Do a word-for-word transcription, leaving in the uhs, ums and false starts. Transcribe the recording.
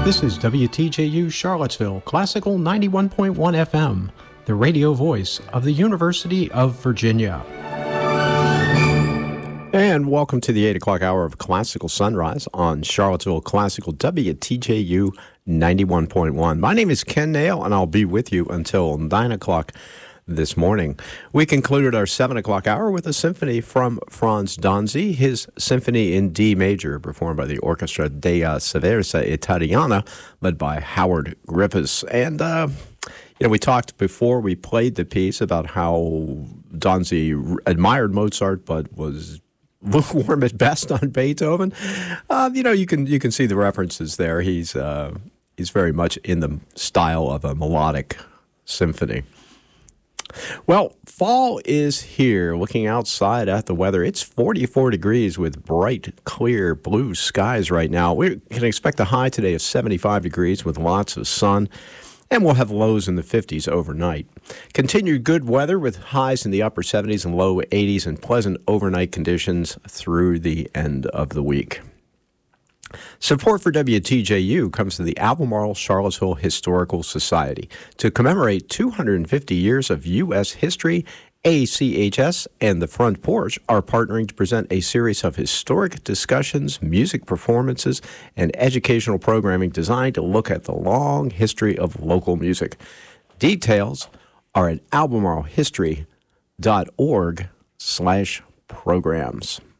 This is W T J U Charlottesville, Classical ninety-one point one F M, the radio voice of the University of Virginia. And welcome to the eight o'clock hour of Classical Sunrise on Charlottesville Classical W T J U ninety-one point one. My name is Ken Nail, and I'll be with you until nine o'clock this morning. We concluded our seven o'clock hour with a symphony from Franz Danzi, his Symphony in D major, performed by the Orchestra della Sversa Italiana, led by Howard Griffiths. And, uh, you know, we talked before we played the piece about how Danzi admired Mozart, but was lukewarm at best on Beethoven. Uh, you know, you can you can see the references there. He's uh, he's very much in the style of a melodic symphony. Well, fall is here. Looking outside at the weather, it's forty-four degrees with bright, clear blue skies right now. We can expect a high today of seventy-five degrees with lots of sun, and we'll have lows in the fifties overnight. Continued good weather with highs in the upper seventies and low eighties and pleasant overnight conditions through the end of the week. Support for W T J U comes to the Albemarle Charlottesville Historical Society. To commemorate two hundred fifty years of U S history, A C H S and The Front Porch are partnering to present a series of historic discussions, music performances, and educational programming designed to look at the long history of local music. Details are at albemarlehistory dot org slash programs.